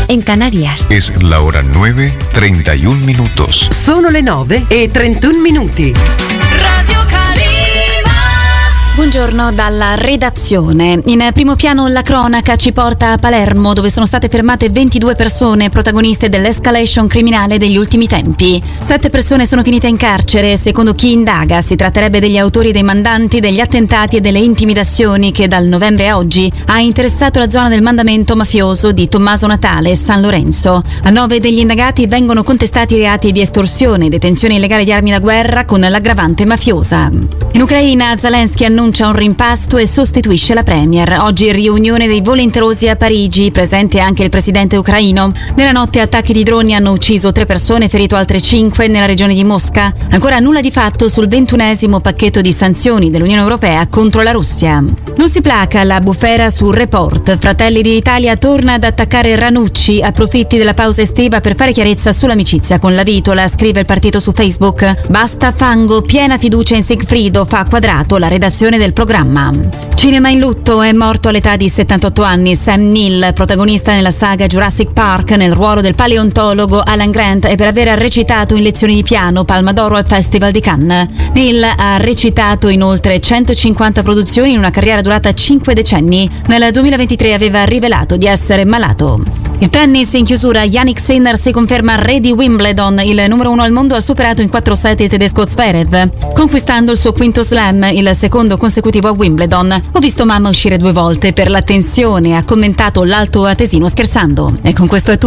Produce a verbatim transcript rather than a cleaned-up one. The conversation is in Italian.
en Canarias. Es la hora nueve, treinta y un minutos. Sono le nove e trentuno minuti. Radio Calima. Buongiorno dalla redazione. In primo piano la cronaca ci porta a Palermo, dove sono state fermate ventidue persone protagoniste dell'escalation criminale degli ultimi tempi. Sette persone sono finite in carcere. Secondo chi indaga si tratterebbe degli autori dei mandanti degli attentati e delle intimidazioni che dal novembre a oggi ha interessato la zona del mandamento mafioso di Tommaso Natale e San Lorenzo. A nove degli indagati vengono contestati i reati di estorsione, detenzione illegale di armi da guerra con l'aggravante mafiosa. In Ucraina Zelensky annuncia un rimpasto e sostituisce la premier. Oggi riunione dei volenterosi a Parigi, presente anche il presidente ucraino. Nella notte attacchi di droni hanno ucciso tre persone, ferito altre cinque nella regione di Mosca. Ancora nulla di fatto sul ventunesimo pacchetto di sanzioni dell'Unione Europea contro la Russia. Non si placa la bufera sul report. Fratelli d'Italia torna ad attaccare Ranucci, approfitti della pausa estiva per fare chiarezza sull'amicizia con la Vitola, scrive il partito su Facebook. Basta fango, piena fiducia in Sigfrido, fa Quadrato, la redazione del programma. Cinema in lutto, è morto all'età di settantotto anni Sam Neill, protagonista nella saga Jurassic Park nel ruolo del paleontologo Alan Grant e per aver recitato in lezioni di piano Palma d'Oro al Festival di Cannes. Neill ha recitato in oltre centocinquanta produzioni in una carriera durata cinque decenni. Nel duemilaventitré aveva rivelato di essere malato. Il tennis in chiusura, Jannik Sinner si conferma re di Wimbledon. Il numero uno al mondo ha superato in quattro set il tedesco Zverev, conquistando il suo quinto slam, il secondo consecutivo a Wimbledon. Ho visto mamma uscire due volte per la tensione, ha commentato l'alto atesino scherzando. E con questo è tutto.